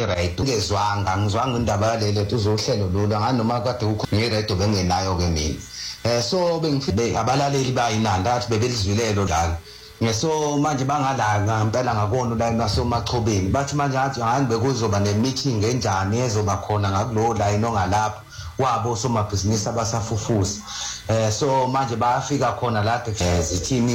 i-radio ngizwanga indaba yalelo tuzohlelo lolu nganoma kade ngi-radio bengenayo ke mina so bengifike abalaleli bayinanda athi bebelizwilelo njalo ngeso manje bangala ngempela ngakona la nasomachobeni bathi manje athi hangibe kuzoba ne-meeting enjani ezoba khona ngakulo line ongalapha wabo somabhizinisi abasafufusa so manje bayafika khona la zithini